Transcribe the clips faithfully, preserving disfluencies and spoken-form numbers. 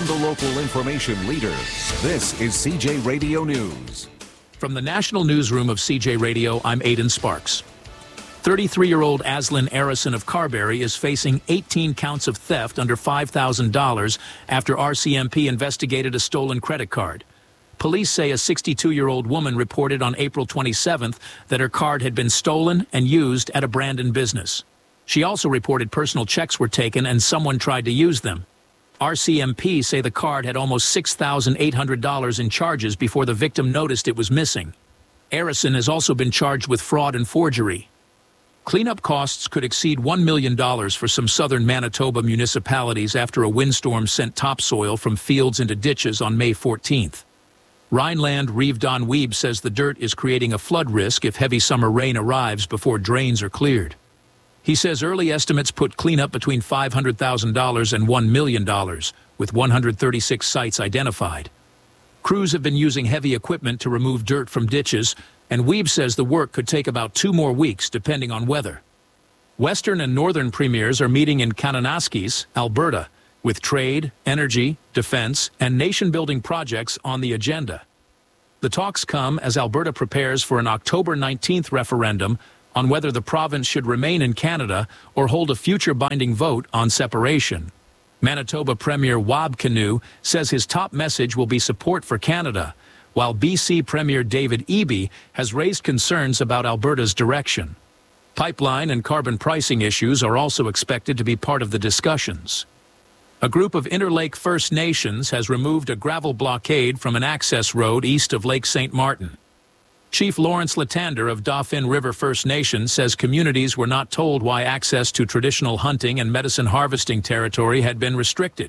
the local information leader. This is C J Radio News. From the National Newsroom of C J Radio, I'm Aidan Sparks. thirty-three-year-old Aslyn Arison of Carberry is facing eighteen counts of theft under five thousand dollars after R C M P investigated a stolen credit card. Police say a sixty-two-year-old woman reported on April twenty-seventh that her card had been stolen and used at a Brandon business. She also reported personal checks were taken and someone tried to use them. R C M P say the card had almost six thousand eight hundred dollars in charges before the victim noticed it was missing. Arison has also been charged with fraud and forgery. Cleanup costs could exceed one million dollars for some southern Manitoba municipalities after a windstorm sent topsoil from fields into ditches on May fourteenth. Rhineland Reeve Don Weeb says the dirt is creating a flood risk if heavy summer rain arrives before drains are cleared. He says early estimates put cleanup between five hundred thousand dollars and one million dollars, with one hundred thirty-six sites identified. Crews have been using heavy equipment to remove dirt from ditches, and Weeb says the work could take about two more weeks depending on weather. Western and Northern premiers are meeting in Kananaskis, Alberta, with trade, energy, defense, and nation-building projects on the agenda. The talks come as Alberta prepares for an October nineteenth referendum on whether the province should remain in Canada or hold a future binding vote on separation. Manitoba Premier Wab Kinew says his top message will be support for Canada, while B C Premier David Eby has raised concerns about Alberta's direction. Pipeline and carbon pricing issues are also expected to be part of the discussions. A group of Interlake First Nations has removed a gravel blockade from an access road east of Lake Saint Martin. Chief Lawrence Latander of Dauphin River First Nation says communities were not told why access to traditional hunting and medicine harvesting territory had been restricted.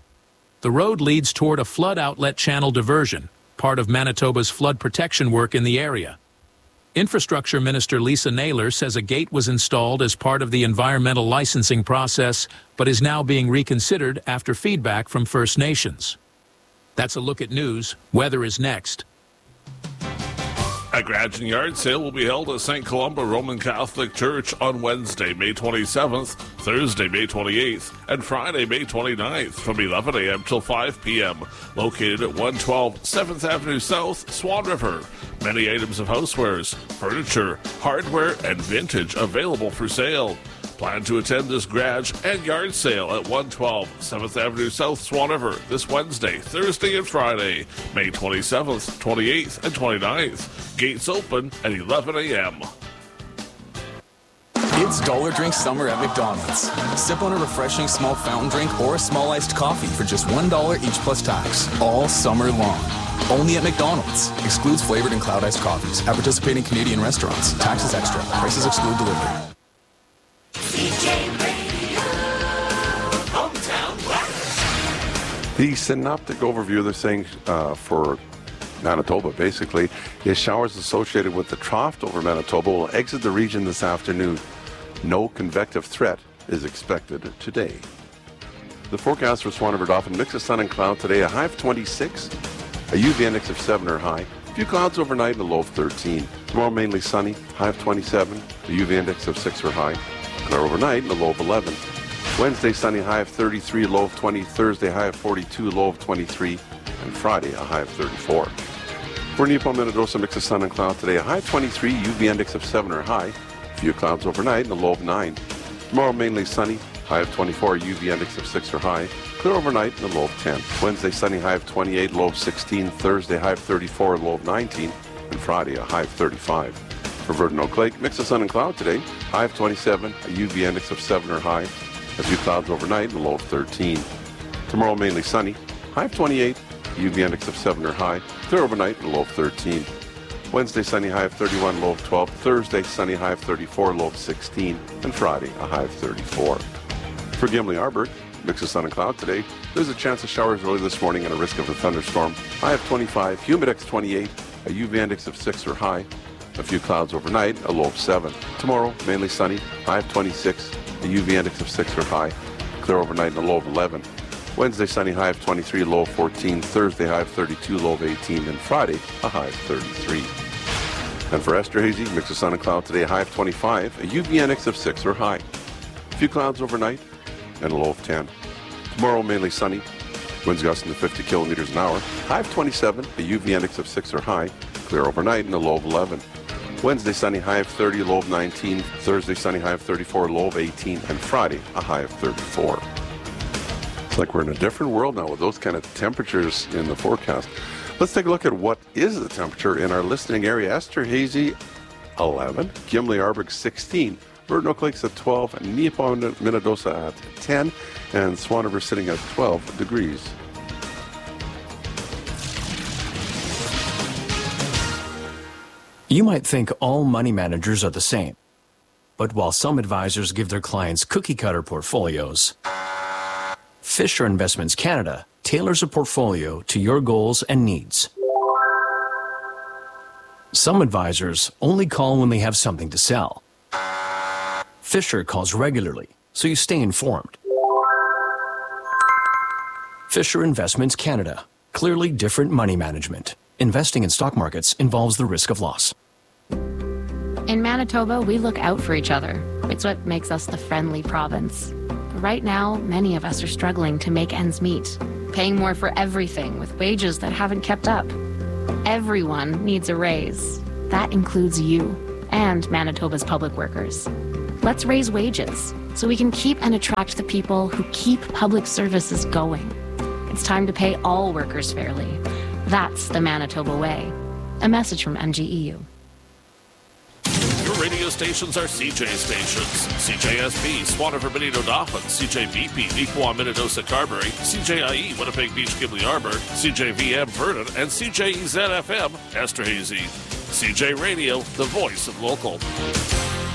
The road leads toward a flood outlet channel diversion, part of Manitoba's flood protection work in the area. Infrastructure Minister Lisa Naylor says a gate was installed as part of the environmental licensing process, but is now being reconsidered after feedback from First Nations. That's a look at news. Weather is next. A Gratian yard sale will be held at Saint Columba Roman Catholic Church on Wednesday, May twenty-seventh, Thursday, May twenty-eighth, and Friday, May twenty-ninth from eleven a.m. till five p.m. Located at one twelve seventh Avenue South, Swan River. Many items of housewares, furniture, hardware, and vintage available for sale. Plan to attend this garage and yard sale at one twelve seventh Avenue South, Swan River this Wednesday, Thursday, and Friday, May twenty-seventh, twenty-eighth, and twenty-ninth. Gates open at eleven a.m. It's Dollar Drink Summer at McDonald's. Sip on a refreshing small fountain drink or a small iced coffee for just one dollar each plus tax, all summer long. Only at McDonald's. Excludes flavored and cloud iced coffees. At participating Canadian restaurants. Taxes extra. Prices exclude delivery. C J Radio, Hometown West. The synoptic overview they're saying uh, for Manitoba, basically, is showers associated with the trough over Manitoba will exit the region this afternoon. No convective threat is expected today. The forecast for Swan River Dauphin, mix of sun and cloud today, a high of twenty-six, a U V index of seven or high, a few clouds overnight and a low of thirteen. Tomorrow mainly sunny, high of twenty-seven, a U V index of six or high, clear overnight and a low of eleven. Wednesday sunny, high of thirty-three, low of twenty, Thursday high of forty-two, low of twenty-three, and Friday a high of thirty-four. For Nippon Minnedosa, mix of sun and cloud today, a high of twenty-three, U V index of seven or high, a few clouds overnight and a low of nine. Tomorrow mainly sunny, high of twenty-four, U V index of six or high, clear overnight and a low of ten. Wednesday sunny, high of twenty-eight, low of sixteen, Thursday high of thirty-four, low of nineteen, and Friday a high of thirty-five. For Verdun Oak Lake, mix of sun and cloud today, high of twenty-seven, a U V index of seven or high, a few clouds overnight and a low of thirteen. Tomorrow mainly sunny, high of twenty-eight, U V index of seven or high, clear overnight and a low of thirteen. Wednesday sunny, high of thirty-one, low of twelve. Thursday sunny, high of thirty-four, low of sixteen. And Friday a high of thirty-four. For Gimli Arbor, mix of sun and cloud today. There's a chance of showers early this morning and a risk of a thunderstorm. High of twenty-five, humidex twenty-eight, a U V index of six or high, a few clouds overnight, a low of seven. Tomorrow mainly sunny, high of twenty-six, a U V index of six or high, clear overnight and a low of eleven. Wednesday sunny, high of twenty-three, low of fourteen. Thursday high of thirty-two, low of eighteen. And Friday a high of thirty-three. And for Esterhazy, mix of sun and cloud today, high of twenty-five, a U V index of six or high. A few clouds overnight and a low of ten. Tomorrow mainly sunny, Winds gusting to fifty kilometers an hour. High of twenty-seven, a U V index of six or high. Clear overnight and a low of eleven. Wednesday, sunny, high of thirty, low of nineteen. Thursday, sunny, high of thirty-four, low of eighteen. And Friday, a high of thirty-four. It's like we're in a different world now with those kind of temperatures in the forecast. Let's take a look at what is the temperature in our listening area. Esterhazy, eleven. Gimli Arberg, sixteen. Burton Oak Lakes at twelve. Neepaw, Minnedosa at ten. And Swan River sitting at twelve degrees. You might think all money managers are the same. But while some advisors give their clients cookie-cutter portfolios, Fisher Investments Canada tailors a portfolio to your goals and needs. Some advisors only call when they have something to sell. Fisher calls regularly, so you stay informed. Fisher Investments Canada. Clearly different money management. Investing in stock markets involves the risk of loss. In Manitoba, we look out for each other. It's what makes us the friendly province. But right now, many of us are struggling to make ends meet, paying more for everything with wages that haven't kept up. Everyone needs a raise. That includes you and Manitoba's public workers. Let's raise wages so we can keep and attract the people who keep public services going. It's time to pay all workers fairly. That's the Manitoba way. A message from M G E U. Your radio stations are C J stations. C J S B, Swan River, Benito, Dauphin. C J B P, Neepaw, Minnedosa, Carberry. C J I E, Winnipeg Beach, Gimli Arbor. C J V M, Vernon. And C J E Z F M, Esterhazy. C J Radio, the voice of local.